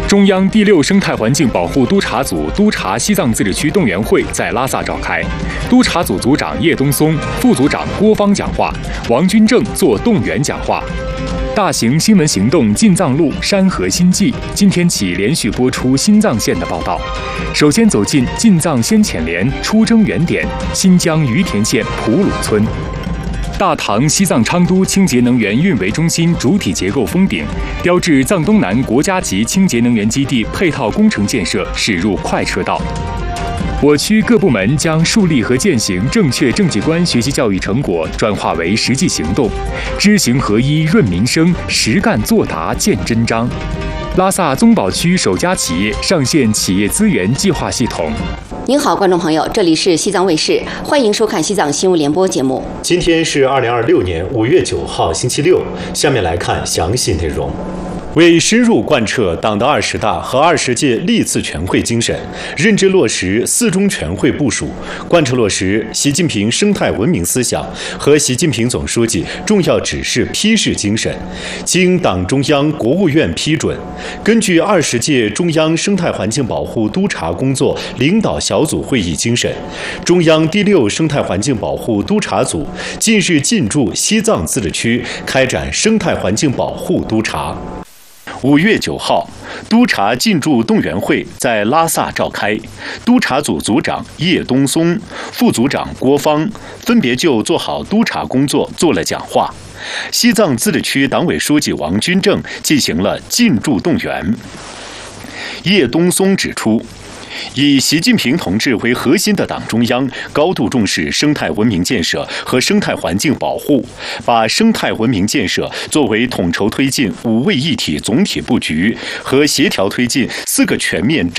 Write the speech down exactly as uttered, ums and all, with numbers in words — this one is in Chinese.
中央第六生态环境保护督察组督察西藏自治区动员会在拉萨召开，督察组组长叶东松、副组长郭芳讲话，王军正做动员讲话。大型新闻行动进藏路山河新纪今天起连续播出新藏线的报道。首先走进进藏先遣连出征原点新疆于田县普鲁村。大唐西藏昌都清洁能源运维中心主体结构封顶，标志藏东南国家级清洁能源基地配套工程建设驶入快车道。我区各部门将树立和践行正确政绩观学习教育成果转化为实际行动，知行合一润民生，实干作答见真章。拉萨宗保区首家企业上线企业资源计划系统。 您好，观众朋友，这里是西藏卫视，欢迎收看西藏新闻联播节目。 今天是二零二六年五月九号，星期六。下面来看详细内容。为深入贯彻党的二十大和二十届历次全会精神，认真落实四中全会部署，贯彻落实习近平生态文明思想和习近平总书记重要指示批示精神，经党中央、国务院批准，根据二十届中央生态环境保护督察工作领导小组会议精神，中央第六生态环境保护督察组近日进驻西藏自治区，开展生态环境保护督察。五月九号，督察进驻动员会在拉萨召开，督察组组长叶东松、副组长郭芳分别就做好督察工作做了讲话。西藏自治区党委书记王军正进行了进驻动员。叶东松指出，以习近平同志为核心的党中央高度重视生态文明建设和生态环境保护，把生态文明建设作为统筹推进五位一体总体布局和协调推进四个全面